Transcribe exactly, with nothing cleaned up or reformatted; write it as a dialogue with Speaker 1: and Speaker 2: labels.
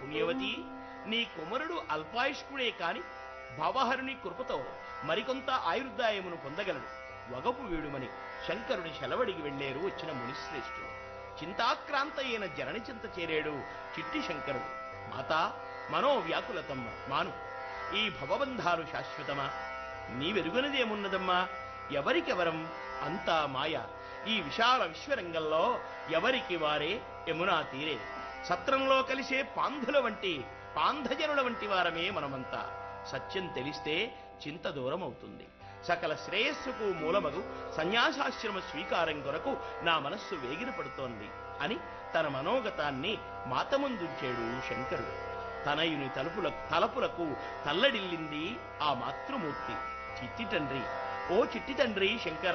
Speaker 1: పుణ్యవతి, నీ కుమారుడు అల్పాయుష్కుడే కాని భవహరుని కృపతో మరికొంత ఆయుర్దాయమును పొందగలడు. వగపు వీడుమని శంకరుని సెలవడిగి వెళ్లేరు వచ్చిన మునిశ్రేష్ఠుడు. చింతాక్రాంత అయిన జనని చింత చేరాడు చిట్టి శంకరుడు. మాతా, మనోవ్యాకులతమ్మ మాను, ఈ భవబంధాలు శాశ్వతమా? నీవెరుగనిదేమున్నదమ్మా? ఎవరికెవరం అంతా మాయ. ఈ విశాల విశ్వరంగంలో ఎవరికి వారే యమునా తీరే. సత్రంలో కలిసే పాంధుల వంటి పాంధజనుల వంటి వారమే మనమంతా. సత్యం తెలిస్తే చింత దూరం అవుతుంది. సకల శ్రేయస్సుకు మూలమగు సన్యాసాశ్రమ స్వీకారం కొరకు నా మనస్సు వేగిర పడుతోంది అని తన మనోగతాన్ని మాతముందుంచాడు శంకరుడు. తనయుని తలుపుల తలపులకు తల్లడిల్లింది ఆ మాతృమూర్తి. చిట్టి తండ్రి, ఓ చిట్టి తండ్రి శంకర,